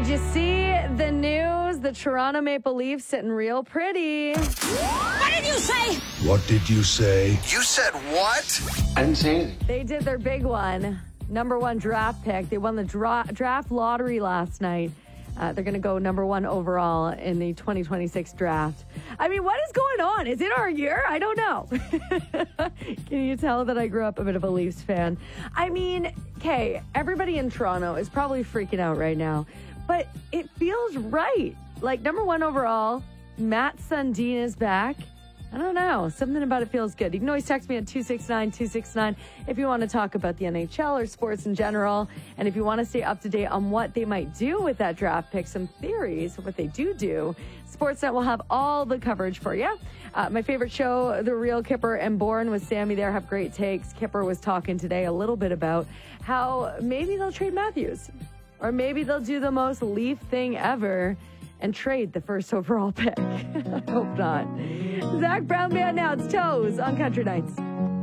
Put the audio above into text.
you see the news? The Toronto Maple Leafs sitting real pretty. What did you say? What did you say? You said what? I didn't say anything. They did their big one. Number 1 draft pick. They won the draft lottery last night. They're going to go number 1 overall in the 2026 draft. I mean, what is going on? Is it our year? I don't know. Can you tell that I grew up a bit of a Leafs fan? I mean, okay, everybody in Toronto is probably freaking out right now, but it feels right. Like, number 1 overall, Matt Sundin is back. I don't know. Something about it feels good. You can always text me at 269-269 if you want to talk about the NHL or sports in general. And if you want to stay up to date on what they might do with that draft pick, some theories of what they do, Sportsnet will have all the coverage for you. My favorite show, The Real Kipper and Born with Sammy there, have great takes. Kipper was talking today a little bit about how maybe they'll trade Matthews. Or maybe they'll do the most Leaf thing ever and trade the first overall pick. I hope not. Zach Brown Band now. It's Toes on Country Nights.